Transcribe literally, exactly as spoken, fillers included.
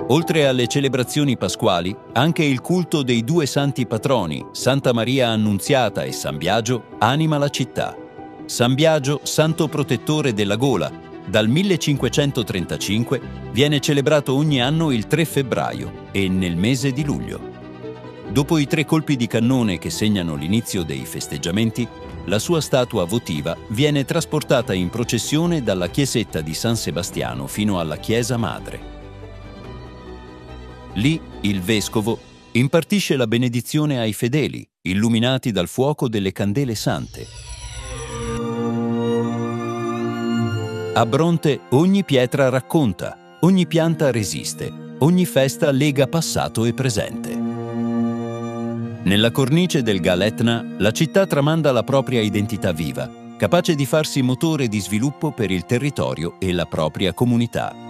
Oltre alle celebrazioni pasquali, anche il culto dei due santi patroni, Santa Maria Annunziata e San Biagio, anima la città. San Biagio, santo protettore della gola, dal millecinquecentotrentacinque viene celebrato ogni anno il tre febbraio e nel mese di luglio. Dopo i tre colpi di cannone che segnano l'inizio dei festeggiamenti, la sua statua votiva viene trasportata in processione dalla chiesetta di San Sebastiano fino alla chiesa madre. Lì il vescovo impartisce la benedizione ai fedeli, illuminati dal fuoco delle candele sante. A Bronte ogni pietra racconta, ogni pianta resiste, ogni festa lega passato e presente. Nella cornice del Gal Etna, la città tramanda la propria identità viva, capace di farsi motore di sviluppo per il territorio e la propria comunità.